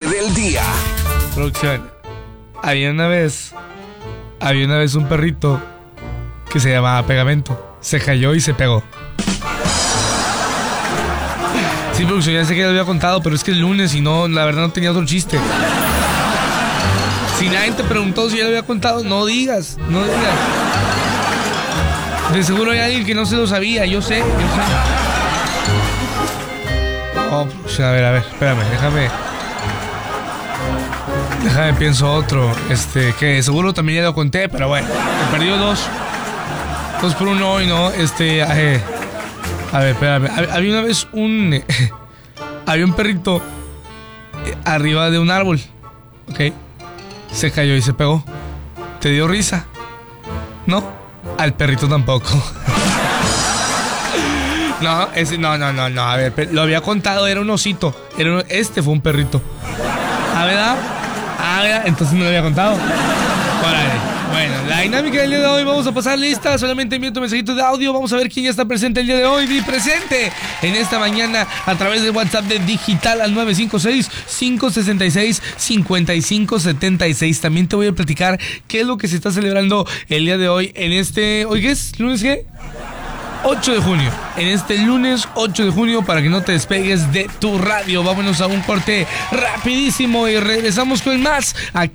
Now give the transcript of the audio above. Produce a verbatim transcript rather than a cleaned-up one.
del día. Producción. Había una vez, había una vez un perrito que se llamaba Pegamento. Se cayó y se pegó. Sí, producción, ya sé que lo había contado, pero es que el lunes y no, la verdad no tenía otro chiste. Si nadie te preguntó si ya lo había contado, no digas, no digas. De seguro hay alguien que no se lo sabía, yo sé, yo sé. Oh, pues, a ver, a ver, espérame, déjame. Déjame, pienso otro. Este, que seguro también ya lo conté, pero bueno, me perdió dos. Dos por uno hoy, ¿no? Este, eh, a ver, espérame. Había una vez un. Eh, había un perrito eh, arriba de un árbol, ¿ok? Se cayó y se pegó. ¿Te dio risa? ¿No? Al perrito tampoco. No, ese, no, no, no, no. A ver, lo había contado, era un osito. Era un, este fue un perrito. ¿Ah, verdad? Ah, ¿verdad? Entonces no lo había contado. Órale. Bueno, la dinámica del día de hoy, vamos a pasar lista. Solamente envío tu mensajito de audio. Vamos a ver quién ya está presente el día de hoy. Di presente en esta mañana a través de WhatsApp de Digital al nueve cinco seis, cinco seis seis, cinco cinco siete seis. También te voy a platicar qué es lo que se está celebrando el día de hoy en este... ¿Hoy qué es? ¿Lunes qué? ocho de junio. En este lunes ocho de junio, para que no te despegues de tu radio. Vámonos a un corte rapidísimo y regresamos con más aquí